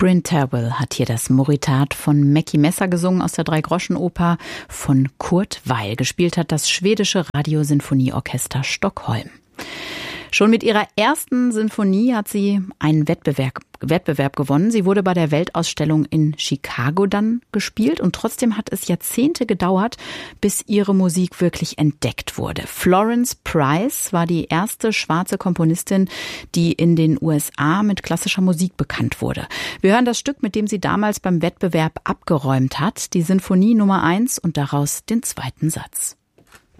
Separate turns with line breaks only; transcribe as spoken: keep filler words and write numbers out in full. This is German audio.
Bryn Terwell hat hier das Moritat von Mackie Messer gesungen aus der Dreigroschenoper von Kurt Weill. Gespielt hat das schwedische Radiosinfonieorchester Stockholm. Schon mit ihrer ersten Sinfonie hat sie einen Wettbewerb, Wettbewerb gewonnen. Sie wurde bei der Weltausstellung in Chicago dann gespielt und trotzdem hat es Jahrzehnte gedauert, bis ihre Musik wirklich entdeckt wurde. Florence Price war die erste schwarze Komponistin, die in den U S A mit klassischer Musik bekannt wurde. Wir hören das Stück, mit dem sie damals beim Wettbewerb abgeräumt hat, die Sinfonie Nummer eins und daraus den zweiten Satz.